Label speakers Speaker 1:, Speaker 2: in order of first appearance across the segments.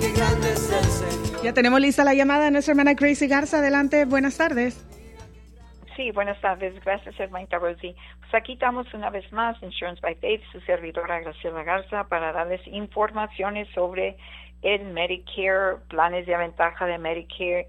Speaker 1: qué grande es el Señor.
Speaker 2: Ya tenemos lista la llamada de nuestra hermana Gracie Garza. Adelante, buenas tardes.
Speaker 3: Sí, buenas tardes. Gracias, hermanita Rosie. Pues aquí estamos una vez más, Insurance by Faith, su servidora Graciela Garza, para darles informaciones sobre el Medicare, planes de ventaja de Medicare,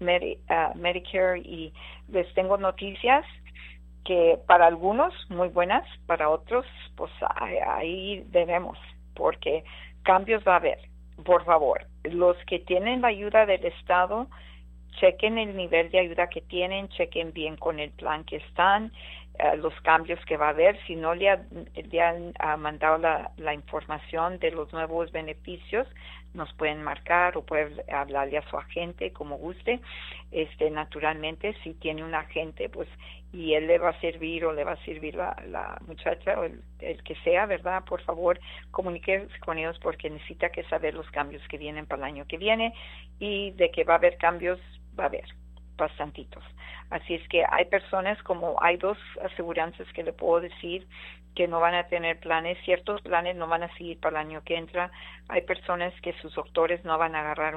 Speaker 3: Medicare, y les tengo noticias que para algunos muy buenas, para otros pues ahí veremos, porque cambios va a haber. Por favor, los que tienen la ayuda del Estado, chequen el nivel de ayuda que tienen, chequen bien con el plan que están, los cambios que va a haber. Si no le han mandado la información de los nuevos beneficios, nos pueden marcar o pueden hablarle a su agente como guste. Naturalmente, si tiene un agente, pues, y él le va a servir o le va a servir la muchacha o el que sea, ¿verdad? Por favor, comuníquese con ellos porque necesita que saber los cambios que vienen para el año que viene, y de que va a haber cambios, va a haber bastantitos. Así es que hay personas, como hay dos aseguranzas que le puedo decir que no van a tener planes, ciertos planes no van a seguir para el año que entra. Hay personas que sus doctores no van a agarrar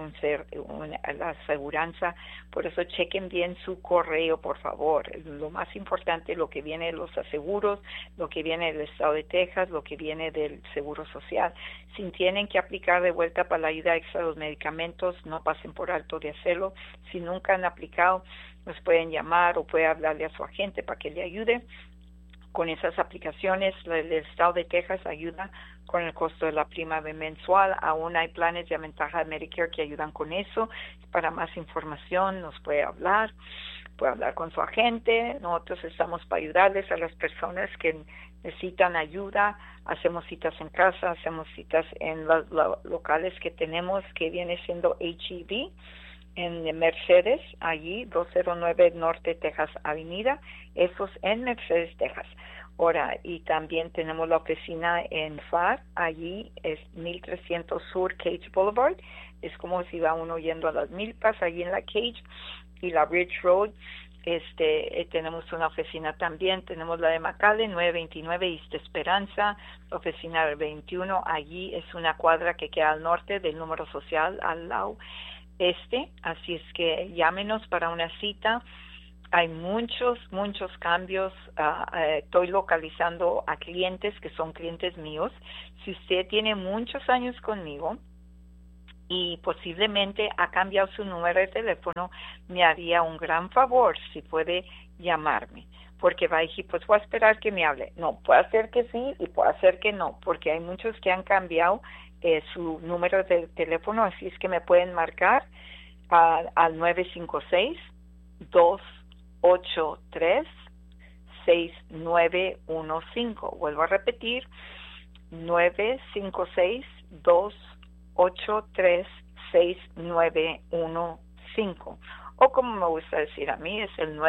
Speaker 3: la aseguranza, por eso chequen bien su correo, por favor. Lo más importante, lo que viene de los aseguros, lo que viene del estado de Texas, lo que viene del Seguro Social. Si tienen que aplicar de vuelta para la ayuda extra de los medicamentos, no pasen por alto de hacerlo. Si nunca han aplicado, nos pueden llamar o puede hablarle a su agente para que le ayude con esas aplicaciones. El estado de Texas ayuda con el costo de la prima mensual. Aún hay planes de ventaja de Medicare que ayudan con eso. Para más información nos puede hablar con su agente. Nosotros estamos para ayudarles a las personas que necesitan ayuda. Hacemos citas en casa, hacemos citas en los locales que tenemos, que viene siendo H-E-B en Mercedes, allí 209 Norte Texas Avenida, eso es en Mercedes, Texas. Ahora, y también tenemos la oficina en FAR, allí es 1300 Sur Cage Boulevard, es como si va uno yendo a las Milpas, allí en la Cage, y la Ridge Road. Tenemos una oficina también, tenemos la de McAllen, 929 East Esperanza, la oficina del 21, allí es una cuadra que queda al norte del número social, al lado así es que llámenos para una cita. Hay muchos cambios. Estoy localizando a clientes que son clientes míos. Si usted tiene muchos años conmigo y posiblemente ha cambiado su número de teléfono, me haría un gran favor si puede llamarme, porque va a decir, pues voy a esperar que me hable. No, puede ser que sí y puede ser que no, porque hay muchos que han cambiado su número de teléfono, así es que me pueden marcar al 956-283-6915. Vuelvo a repetir, 956-283-6915. O como me gusta decir a mí, es el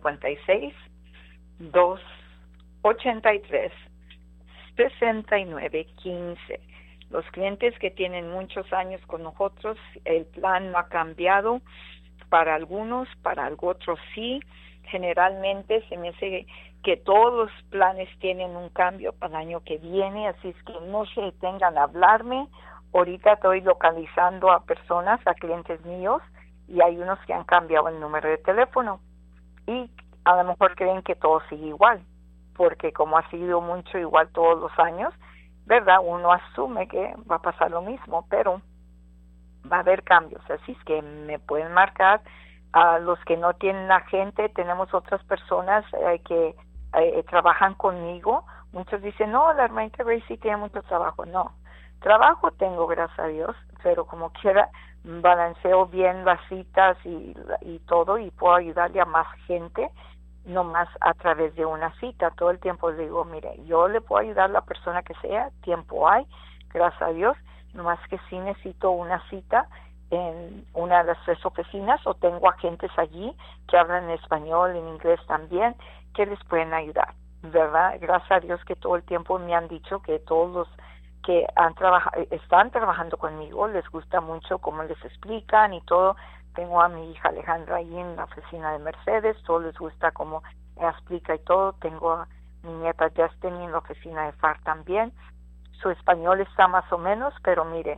Speaker 3: 956-283-6915. Los clientes que tienen muchos años con nosotros, el plan no ha cambiado. Para algunos, para otros sí. Generalmente se me hace que todos los planes tienen un cambio para el año que viene, así es que no se detengan a hablarme. Ahorita estoy localizando a personas, a clientes míos, y hay unos que han cambiado el número de teléfono. Y a lo mejor creen que todo sigue igual, porque como ha sido mucho igual todos los años, ¿verdad? Uno asume que va a pasar lo mismo, pero va a haber cambios. Así es que me pueden marcar. A los que no tienen agente, tenemos otras personas que trabajan conmigo. Muchos dicen, no, la hermanita Gracie tiene mucho trabajo. No, trabajo tengo, gracias a Dios, pero como quiera, balanceo bien las citas y todo, y puedo ayudarle a más gente, no más a través de una cita. Todo el tiempo le digo, mire, yo le puedo ayudar a la persona que sea, tiempo hay, gracias a Dios, nomás que sí necesito una cita en una de las 3 oficinas, o tengo agentes allí que hablan en español, en inglés también, que les pueden ayudar, ¿verdad? Gracias a Dios que todo el tiempo me han dicho que todos los que están trabajando conmigo les gusta mucho cómo les explican y todo. Tengo a mi hija Alejandra ahí en la oficina de Mercedes, todos les gusta cómo explica y todo. Tengo a mi nieta Justin en la oficina de FAR también. Su español está más o menos, pero mire,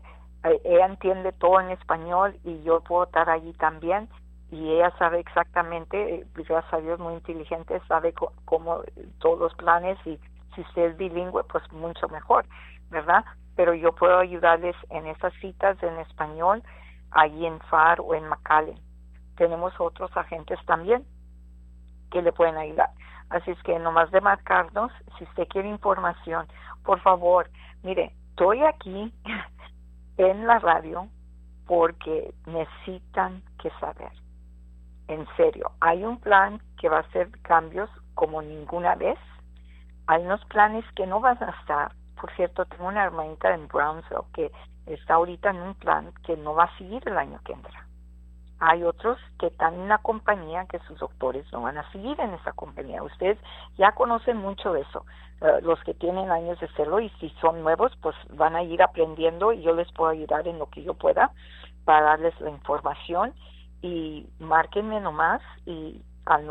Speaker 3: ella entiende todo en español y yo puedo estar allí también, y ella sabe exactamente, gracias a Dios, muy inteligente, sabe cómo todos los planes, y si usted es bilingüe, pues mucho mejor, ¿verdad? Pero yo puedo ayudarles en esas citas en español, allí en FAR o en McAllen. Tenemos otros agentes también que le pueden ayudar. Así es que nomás de marcarnos, si usted quiere información, por favor, mire, estoy aquí en la radio porque necesitan que saber. En serio, hay un plan que va a hacer cambios como ninguna vez. Hay unos planes que no van a estar. Por cierto, tengo una hermanita en Brownsville que está ahorita en un plan que no va a seguir el año que entra. Hay otros que están en una compañía que sus doctores no van a seguir en esa compañía. Ustedes ya conocen mucho de eso. Los que tienen años de hacerlo, y si son nuevos, pues van a ir aprendiendo, y yo les puedo ayudar en lo que yo pueda para darles la información. Y márquenme nomás y al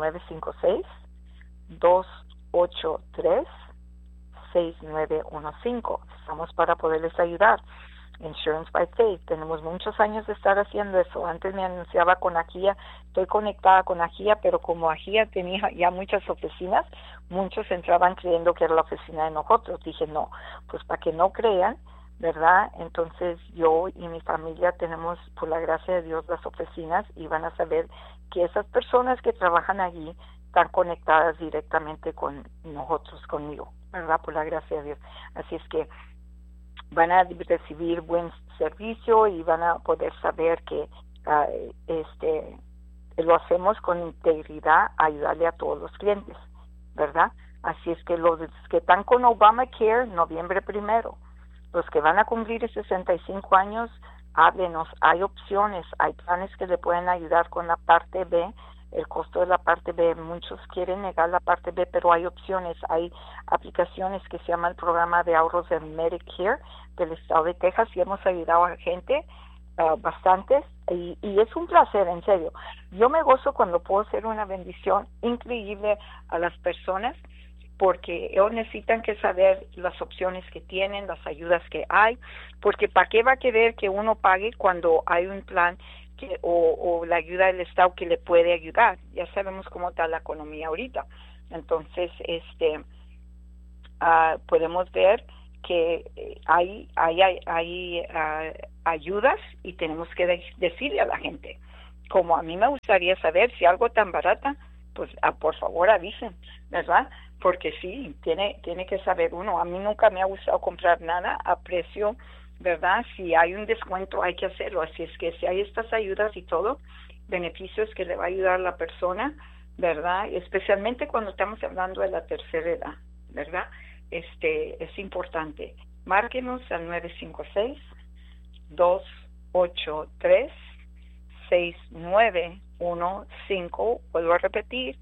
Speaker 3: 956-283-6915. Estamos para poderles ayudar. Insurance by Faith. Tenemos muchos años de estar haciendo eso. Antes me anunciaba con Ajía, estoy conectada con Ajía, pero como Ajía tenía ya muchas oficinas, muchos entraban creyendo que era la oficina de nosotros. Dije, no, pues para que no crean, ¿verdad? Entonces yo y mi familia tenemos, por la gracia de Dios, las oficinas, y van a saber que esas personas que trabajan allí están conectadas directamente con nosotros, conmigo, ¿verdad? Por la gracia de Dios. Así es que van a recibir buen servicio y van a poder saber que lo hacemos con integridad, ayudarle a todos los clientes, ¿verdad? Así es que los que están con Obamacare, noviembre 1, los que van a cumplir 65 años, háblenos. Hay opciones, hay planes que le pueden ayudar con la parte B. El costo de la parte B, muchos quieren negar la parte B, pero hay opciones, hay aplicaciones que se llama el programa de ahorros de Medicare del estado de Texas, y hemos ayudado a gente bastantes, y es un placer, en serio. Yo me gozo cuando puedo hacer una bendición increíble a las personas, porque ellos necesitan que saber las opciones que tienen, las ayudas que hay, porque ¿para qué va a querer que uno pague cuando hay un plan o la ayuda del Estado que le puede ayudar? Ya sabemos cómo está la economía ahorita. Entonces, podemos ver que hay ayudas, y tenemos que decirle a la gente, como a mí me gustaría saber si algo tan barata, pues por favor avisen, ¿verdad? Porque sí, tiene que saber uno. A mí nunca me ha gustado comprar nada a precio, ¿verdad? Si hay un descuento hay que hacerlo. Así es que si hay estas ayudas y todo, beneficios que le va a ayudar a la persona, ¿verdad? Especialmente cuando estamos hablando de la tercera edad, ¿verdad? Es importante. Márquenos al 956-283-6915. Vuelvo a repetir,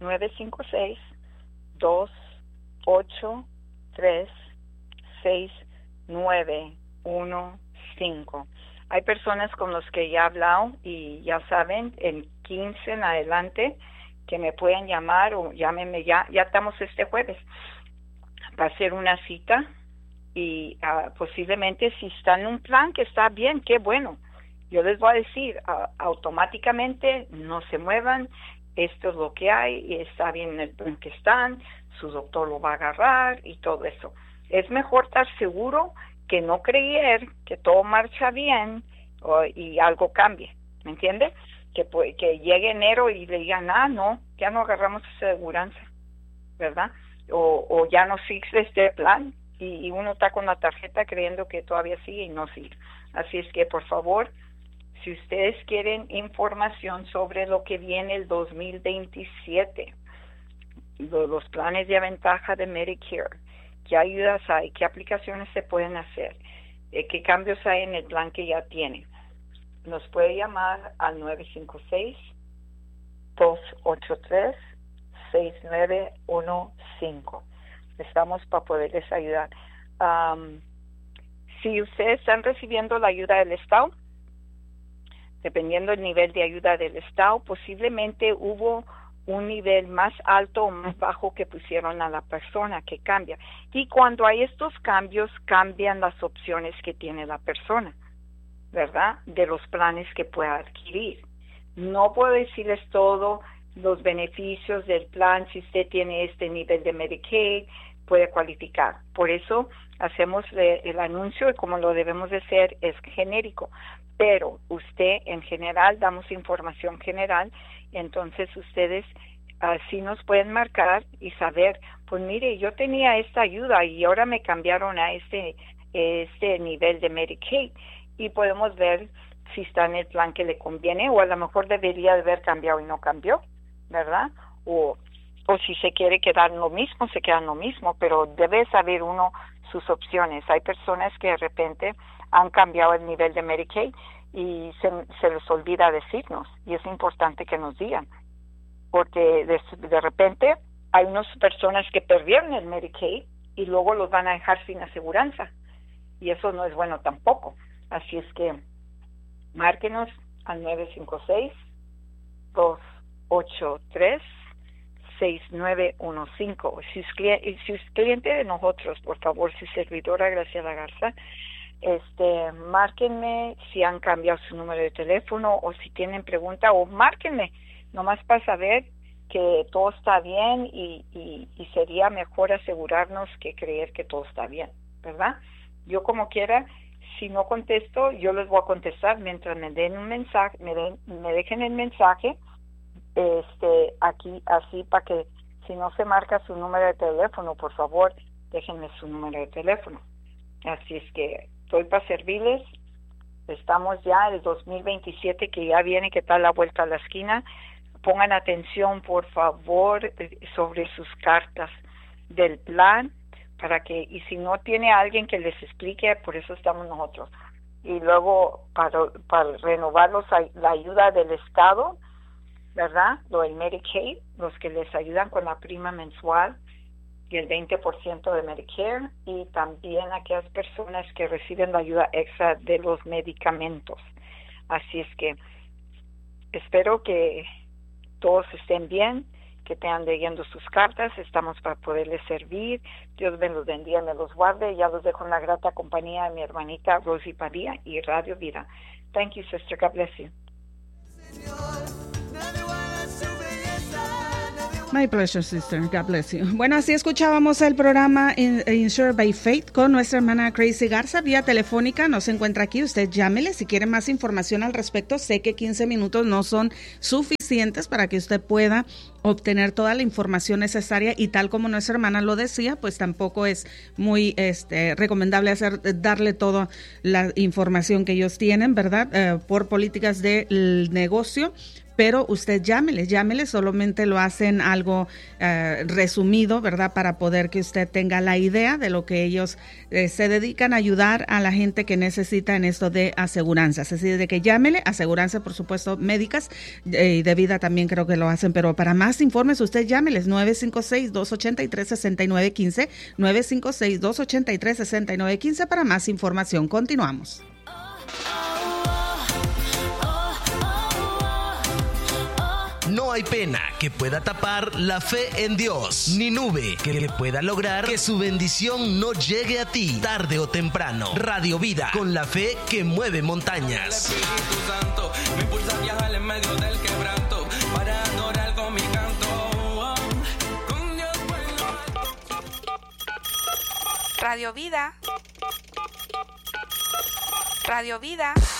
Speaker 3: 956-283-6915. Hay personas con los que ya he hablado y ya saben, en 15 en adelante, que me pueden llamar o llámenme ya estamos este jueves para hacer una cita, y posiblemente si está en un plan que está bien, qué bueno. Yo les voy a decir, automáticamente no se muevan, esto es lo que hay y está bien en el plan que están, su doctor lo va a agarrar y todo eso. Es mejor estar seguro que no creer que todo marcha bien y algo cambie, ¿me entiende? Que llegue enero y le digan, no, ya no agarramos aseguranza, ¿verdad? O ya no sigue este plan, y uno está con la tarjeta creyendo que todavía sigue y no sigue. Así es que, por favor, si ustedes quieren información sobre lo que viene el 2027, los planes de ventaja de Medicare, qué ayudas hay, qué aplicaciones se pueden hacer, qué cambios hay en el plan que ya tiene, nos puede llamar al 956-283-6915. Estamos para poderles ayudar. Si ustedes están recibiendo la ayuda del Estado, dependiendo del nivel de ayuda del Estado, posiblemente hubo un nivel más alto o más bajo que pusieron a la persona, que cambia. Y cuando hay estos cambios, cambian las opciones que tiene la persona, ¿verdad?, de los planes que pueda adquirir. No puedo decirles todo los beneficios del plan. Si usted tiene este nivel de Medicaid, puede cualificar. Por eso hacemos el anuncio, y como lo debemos de hacer es genérico, pero usted en general damos información general. Entonces ustedes así nos pueden marcar y saber, pues mire, yo tenía esta ayuda y ahora me cambiaron a este nivel de Medicaid, y podemos ver si está en el plan que le conviene, o a lo mejor debería de haber cambiado y no cambió, ¿verdad? O si se quiere quedar en lo mismo, se queda en lo mismo, pero debe saber uno sus opciones. Hay personas que de repente han cambiado el nivel de Medicaid y se les olvida decirnos, y es importante que nos digan, porque de repente hay unas personas que perdieron el Medicaid y luego los van a dejar sin aseguranza, y eso no es bueno tampoco. Así es que márquenos al 956-283-6915. Si es cliente de nosotros, por favor, si servidora Graciela Garza, márquenme si han cambiado su número de teléfono, o si tienen pregunta, o márquenme nomás para saber que todo está bien, y sería mejor asegurarnos que creer que todo está bien, ¿verdad? Yo como quiera, si no contesto, yo les voy a contestar mientras me den un mensaje, me dejen el mensaje aquí, así, para que si no se marca su número de teléfono, por favor, déjenme su número de teléfono. Así es que estoy para servirles. Estamos ya en el 2027, que ya viene, que está a la vuelta a la esquina. Pongan atención, por favor, sobre sus cartas del plan, y si no tiene alguien que les explique, por eso estamos nosotros. Y luego para renovarlos, la ayuda del Estado, ¿verdad?, lo del Medicaid, los que les ayudan con la prima mensual y el 20% de Medicare, y también aquellas personas que reciben la ayuda extra de los medicamentos. Así es que espero que todos estén bien, que estén leyendo sus cartas. Estamos para poderles servir. Dios me los bendiga, me los guarde. Ya los dejo en la grata compañía de mi hermanita Rosy Padilla y Radio Vida. Thank you, sister. God bless you.
Speaker 2: My pleasure, sister. God bless you. Bueno, así escuchábamos el programa Insured by Faith con nuestra hermana Gracie Garza vía telefónica. No se encuentra aquí. Usted llámele si quiere más información al respecto. Sé que 15 minutos no son suficientes para que usted pueda obtener toda la información necesaria, y tal como nuestra hermana lo decía, pues tampoco es muy recomendable darle toda la información que ellos tienen, ¿verdad? Por políticas del negocio. Pero usted llámele, solamente lo hacen algo resumido, ¿verdad? Para poder que usted tenga la idea de lo que ellos se dedican a ayudar a la gente que necesita en esto de aseguranzas. Así de que llámele, aseguranza, por supuesto, médicas y de vida también creo que lo hacen, pero para más informes usted llámeles 956-283-6915, 956-283-6915 para más información. Continuamos.
Speaker 1: No hay pena que pueda tapar la fe en Dios, ni nube que pueda lograr que su bendición no llegue a ti, tarde o temprano. Radio Vida, con la fe que mueve montañas. El Espíritu Santo me impulsa a viajar en medio del quebranto, para adorar con mi canto. Con Dios bueno.
Speaker 4: Radio Vida. Radio Vida.